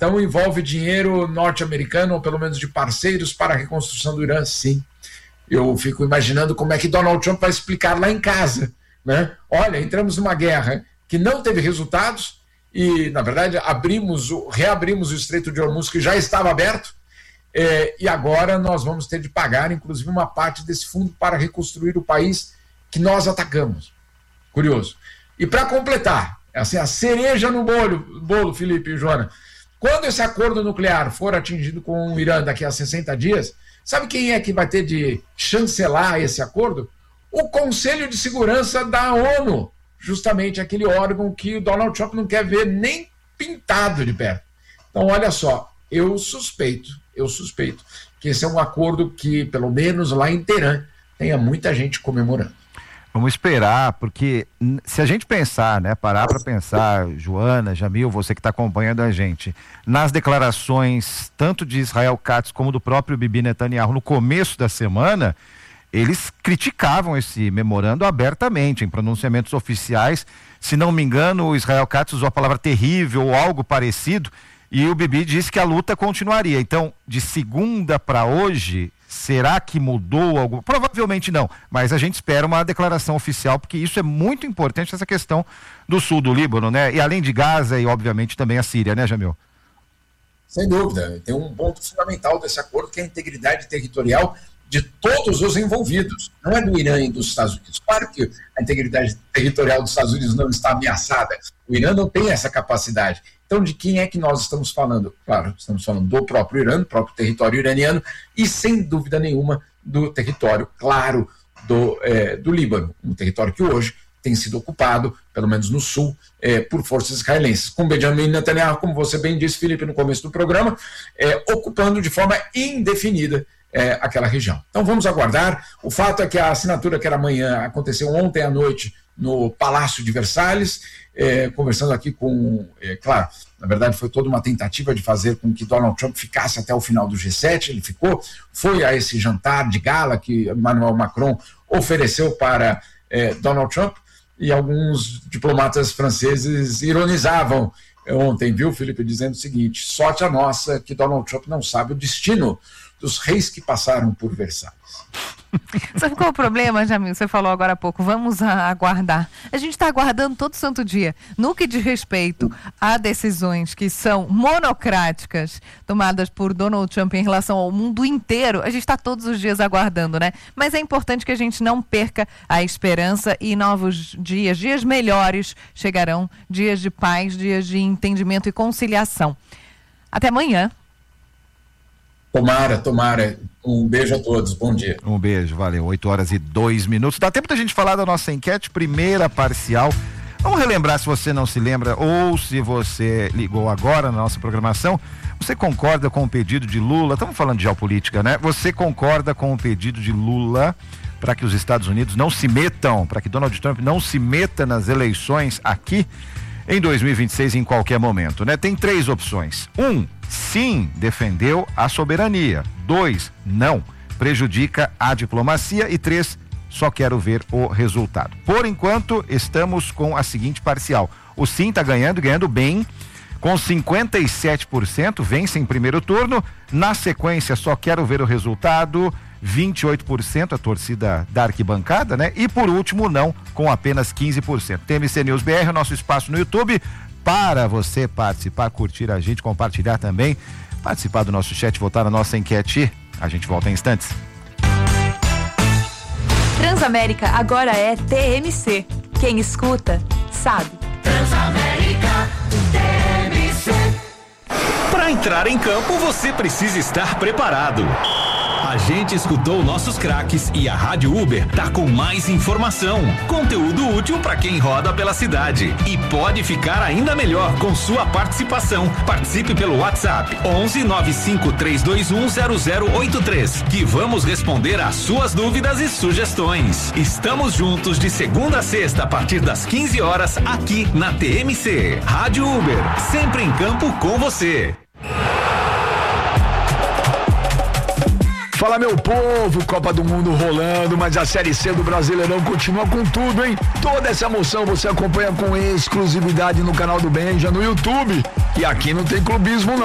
Então envolve dinheiro norte-americano, ou pelo menos de parceiros para a reconstrução do Irã, sim. Eu fico imaginando como é que Donald Trump vai explicar lá em casa, né? Olha, entramos numa guerra que não teve resultados e, na verdade, reabrimos o Estreito de Hormuz, que já estava aberto, e agora nós vamos ter de pagar, inclusive, uma parte desse fundo para reconstruir o país que nós atacamos. Curioso. E para completar, assim, a cereja no bolo, Felipe e Joana, quando esse acordo nuclear for atingido com o Irã daqui a 60 dias, sabe quem é que vai ter de chancelar esse acordo? O Conselho de Segurança da ONU, justamente aquele órgão que o Donald Trump não quer ver nem pintado de perto. Então, olha só, eu suspeito que esse é um acordo que, pelo menos lá em Teherã, tenha muita gente comemorando. Vamos esperar, porque se a gente pensar, né, parar para pensar, Joana, Jamil, você que está acompanhando a gente, nas declarações tanto de Israel Katz como do próprio Bibi Netanyahu no começo da semana, eles criticavam esse memorando abertamente, em pronunciamentos oficiais. Se não me engano, o Israel Katz usou a palavra terrível ou algo parecido, e o Bibi disse que a luta continuaria. Então, de segunda para hoje, será que mudou algo? Provavelmente não, mas a gente espera uma declaração oficial, porque isso é muito importante, essa questão do sul do Líbano, né? E além de Gaza e, obviamente, também a Síria, né, Jamil? Sem dúvida. Tem um ponto fundamental desse acordo, que é a integridade territorial de todos os envolvidos. Não é do Irã e dos Estados Unidos. Claro que a integridade territorial dos Estados Unidos não está ameaçada. O Irã não tem essa capacidade. Então, de quem é que nós estamos falando? Claro, estamos falando do próprio Irã, do próprio território iraniano e, sem dúvida nenhuma, do território, claro, do Líbano, um território que hoje tem sido ocupado, pelo menos no sul, por forças israelenses, com Benjamin Netanyahu, como você bem disse, Felipe, no começo do programa, ocupando de forma indefinida aquela região. Então vamos aguardar. O fato é que a assinatura, que era amanhã, aconteceu ontem à noite no Palácio de Versalhes, conversando aqui com, claro, na verdade foi toda uma tentativa de fazer com que Donald Trump ficasse até o final do G7, ele ficou, foi a esse jantar de gala que Emmanuel Macron ofereceu para Donald Trump, e alguns diplomatas franceses ironizavam ontem, viu, Felipe, dizendo o seguinte: sorte a nossa que Donald Trump não sabe o destino dos reis que passaram por Versalhes. Sabe qual é o problema, Jamil? Você falou agora há pouco, vamos aguardar. A gente está aguardando todo santo dia. No que diz respeito a decisões que são monocráticas, tomadas por Donald Trump em relação ao mundo inteiro, a gente está todos os dias aguardando, né? Mas é importante que a gente não perca a esperança, e novos dias melhores chegarão, dias de paz, dias de entendimento e conciliação. Até amanhã. Tomara. Um beijo a todos, bom dia. Um beijo, valeu. 8h02. Dá tempo da gente falar da nossa enquete, primeira parcial. Vamos relembrar, se você não se lembra ou se você ligou agora na nossa programação. Você concorda com o pedido de Lula? Estamos falando de geopolítica, né? Você concorda com o pedido de Lula para que os Estados Unidos não se metam, para que Donald Trump não se meta nas eleições aqui em 2026 em qualquer momento, né? Tem 3 opções. 1, sim, defendeu a soberania. 2, não, prejudica a diplomacia. E 3, só quero ver o resultado. Por enquanto, estamos com a seguinte parcial: o sim está ganhando bem, com 57%, vence em primeiro turno. Na sequência, só quero ver o resultado, 28%, a torcida da arquibancada, né? E por último, não, com apenas 15%. TMC News BR, o nosso espaço no YouTube, para você participar, curtir a gente, compartilhar também, participar do nosso chat, votar na nossa enquete. A gente volta em instantes. Transamérica agora é TMC. Quem escuta, sabe. Transamérica, TMC. Para entrar em campo, você precisa estar preparado. A gente escutou nossos craques e a Rádio Uber tá com mais informação, conteúdo útil para quem roda pela cidade, e pode ficar ainda melhor com sua participação. Participe pelo WhatsApp 119532100083, que vamos responder às suas dúvidas e sugestões. Estamos juntos de segunda a sexta a partir das 15 horas aqui na TMC. Rádio Uber, sempre em campo com você. Fala, meu povo, Copa do Mundo rolando, mas a Série C do Brasileirão continua com tudo, hein? Toda essa emoção você acompanha com exclusividade no canal do Benja no YouTube. E aqui não tem clubismo, não.